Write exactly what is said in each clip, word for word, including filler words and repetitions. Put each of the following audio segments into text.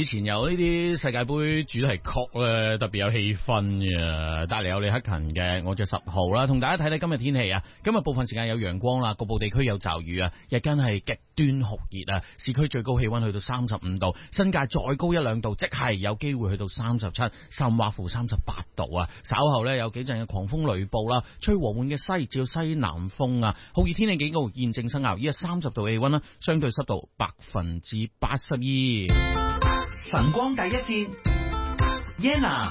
以前有呢啲世界盃主題曲咧，特別有氣氛嘅，帶嚟有李克勤嘅我着十號啦，同大家睇睇今日天氣啊。今日部分時間有陽光啦，局部地區有驟雨啊，日間係極端酷熱啊，市區最高氣溫去到三十五度，新界再高一兩度，即係有機會去到三十七，甚或乎三十八度啊。稍後咧有幾陣嘅狂風雷暴啦，吹和緩嘅西至西南風啊，酷熱天氣警告現正生效，依家三十度氣溫啦，相對濕度百分之八十二。 晨光第一線 Yenna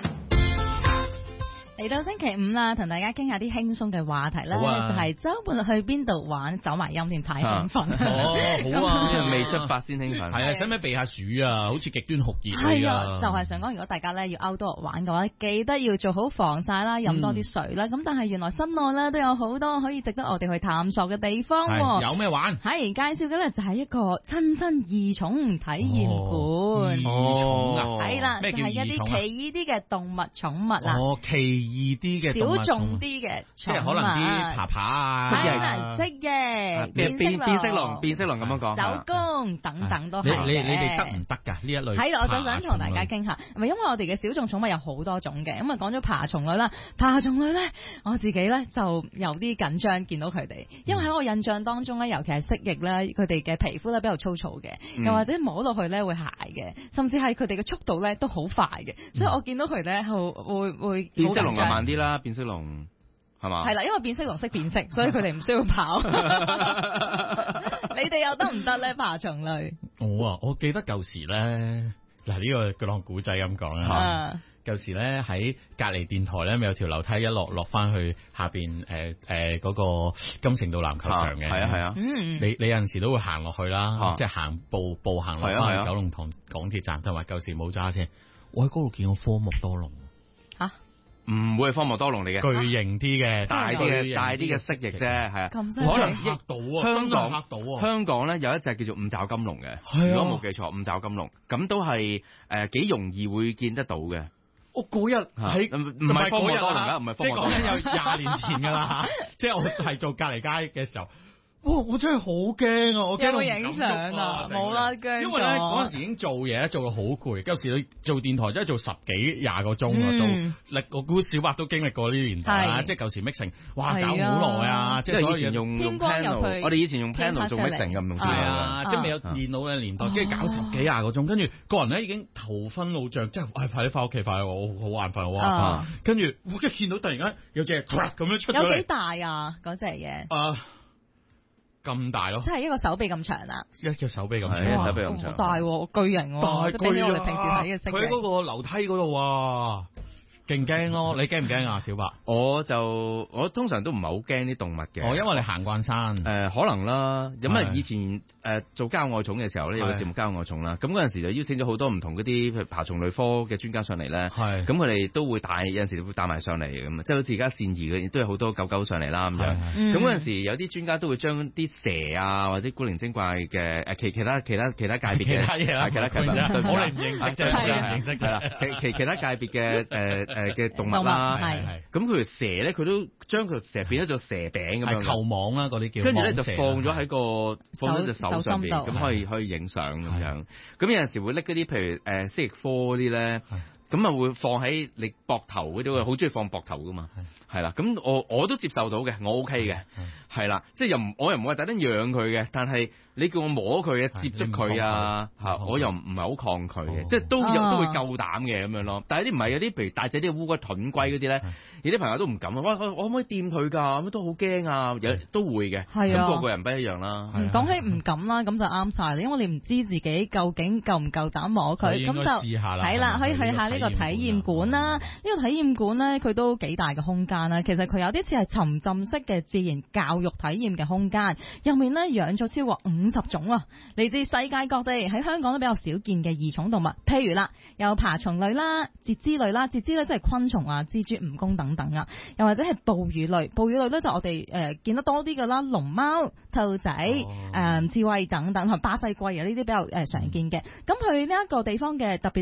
嚟到星期五啦，同大家傾下啲輕鬆嘅話題啦，啊、就係周末去邊度玩，走埋音添，太興奮。 哦，好啊， 未出發先興奮。係啊，使唔使避下暑啊？好似極端酷熱係啊，就係、是、想講，如果大家咧要 outdoor 玩嘅話，記得要做好防曬啦，飲多啲水啦。咁、嗯、但係原來室內咧都有好多可以值得我哋去探索嘅地方。 有咩玩？ 係介紹嘅咧就係一個親親異寵體驗館。 異寵啊， 係啦， 咩叫異寵啊？ 就係一啲奇異啲嘅動物寵物啦。 哦，奇異啲嘅。 小眾啲嘅寵物， 即係可能啲爬爬啊， 係啦，蜥蜴、 變變變色龍、變色龍咁樣講， 手工等等都係嘅。 你你你哋得唔得㗎？呢一類係啦，我就想同大家傾下，因為我哋嘅小眾寵物有好多種嘅，咁啊講咗爬蟲類啦，爬蟲類咧，我自己咧就有啲緊張見到佢哋，因為喺我印象當中咧，尤其係蜥蜴咧，佢哋嘅皮膚咧比較粗糙嘅，又或者摸落去咧會鞋嘅，甚至係佢哋嘅速度咧都好快嘅，所以我見到佢咧會會會變色龍就慢啲啦。變色龍係嘛？ 係啦，因為變色龍識變色，所以佢哋唔需要跑。你哋又得唔得咧？爬蟲類？ 我啊，我記得舊時咧，嗱呢個佢當古仔咁講啊。舊時咧喺隔離電台咧，咪有條樓梯一落落翻去下邊誒誒嗰個金城道籃球場嘅。係啊係啊。嗯。你你有陣時都會行落去啦，即係行步步行落翻去九龍塘港鐵站，同埋舊時冇揸車，我喺嗰度見過科莫多龍。嚇？ 唔會係科莫多龍嚟嘅， 巨型啲嘅，大啲嘅，大啲嘅蜥蜴啫，係啊，可能嚇到啊，香港嚇到啊， 香港咧有一隻叫做五爪金龍嘅，如果冇記錯，五爪金龍咁都係誒幾容易會見得到嘅。 我嗰日喺唔係科莫多龍啦，唔係科莫多龍， 即係講緊有廿年前㗎啦嚇，即係我係做隔離街嘅時候。哇！我真係好驚啊！我驚到影相啊，冇啦驚。 因為咧嗰陣時已經做嘢，做到好攰。有時你做電台真係做十幾廿個鐘啊，做力我估小白都經歷過呢啲年代啦。即係舊時 mixing，哇搞好耐啊！即係以前用用 panel，我哋以前用 panel 做 mixing 咁用係啊，即係未有電腦嘅年代，跟住搞十幾廿個鐘，跟住個人咧已經頭昏腦脹，即係快啲翻屋企，快啲我好眼瞓，好眼瞓。跟住我一見到突然間有隻咁樣出咗嚟， 有幾大啊？嗰隻嘢啊！ 咁大咯， 即係一個手臂咁長啦， 一隻手臂咁長， 一手臂咁長， 好大巨型， 大巨啊！我哋平時睇嘅蜥蜴， 佢喺嗰個樓梯嗰度啊。勁驚咯！你驚唔驚啊，小白？ 我就我通常都唔係好驚啲動物嘅。 哦，因為你行慣山。 誒、呃，可能啦。咁啊，以前誒、呃、做郊外寵嘅時候咧，有個節目郊外寵啦。咁嗰陣時就邀請咗好多唔同嗰啲譬如爬蟲類科嘅專家上嚟咧。係。咁佢哋都會帶，有陣時會帶埋上嚟咁啊，即係好似而家善宜嘅，亦都有好多狗狗上嚟啦咁樣。咁嗰陣時有啲專家都會將啲蛇啊或者古靈精怪嘅誒其其他其他其他界別嘅其他嘢啦，其他界別我哋唔認識啫，我哋唔認識係啦。其其其他界別嘅誒。誒嘅動物啦，係係咁佢條蛇咧，佢都將佢蛇變咗做蛇餅咁樣， 球網啦嗰啲叫， 跟住咧就放咗喺個放咗隻手上邊，咁可以可以影相咁樣。咁有陣時會拎嗰啲譬如誒蜥蜴科嗰啲咧，咁啊會放喺你膊頭嗰啲，好中意放膊頭噶嘛，係啦。咁我我都接受到嘅，我 OK 嘅，係啦，即係又唔我又唔會特登養佢嘅，但係你叫我摸佢嘅，接觸佢啊，嚇我又唔唔係好抗拒嘅，即係都有都會夠膽嘅咁樣咯。但係啲唔係有啲譬如大隻啲嘅烏龜、盾龜嗰啲咧，有啲朋友都唔敢啊！哇，我可唔可以掂佢㗎？咁都好驚啊！有都會嘅，咁個個人不一樣啦。 講起唔敢啦，咁就啱晒啦，因為你唔知自己究竟夠唔夠膽摸佢，咁就係啦，可以去下呢個體驗館啦。呢個體驗館咧，佢都幾大嘅空間啦。其實佢有啲似係沉浸式嘅自然教育體驗嘅空間，入面咧養咗超過五十種啊，嚟自世界各地，喺香港都比較少見嘅異寵動物。譬如啦，有爬蟲類啦、節肢類啦，節肢類即係昆蟲啊、蜘蛛、蜈蚣等等啊，又或者係哺乳類，哺乳類咧就我哋誒、呃、見得多啲㗎啦，龍貓、兔仔、誒、哦呃、刺蝟等等，同埋巴西龜啊呢啲比較誒常見嘅。咁佢呢一個地方嘅特別